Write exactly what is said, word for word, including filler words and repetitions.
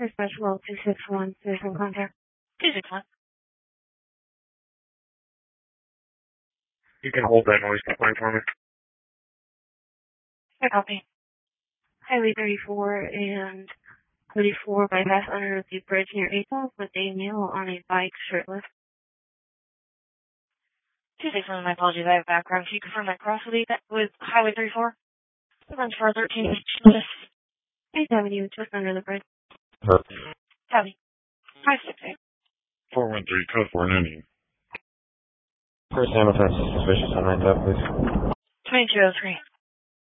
Dispatch well two six one, citizen contact. two six one. You can hold that noise complaint for me. I copy. Highway thirty-four and thirty-four bypass under the bridge near April with a male on a bike shirtless. two six one, my apologies, I have background. Can you confirm that cross with, with Highway thirty-four? It runs for thirteen. eighth Avenue, just under the bridge. Copy. five six eight. four one three, code for an Indian. First name offense is suspicious on nine, please. twenty-two oh three.